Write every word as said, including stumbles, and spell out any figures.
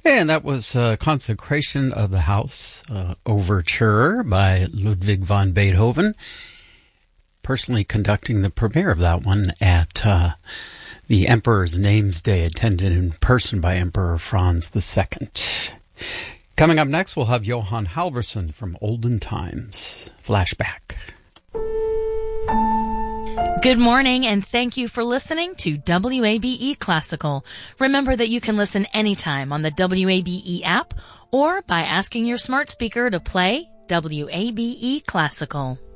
And that was uh, Consecration of the House uh, Overture by Ludwig van Beethoven. Personally conducting the premiere of that one at uh, the Emperor's Names Day, attended in person by Emperor Franz the Second. Coming up next, we'll have Johann Halvorsen from Olden Times. Flashback. Good morning, and thank you for listening to W A B E Classical. Remember that you can listen anytime on the W A B E app or by asking your smart speaker to play W A B E Classical.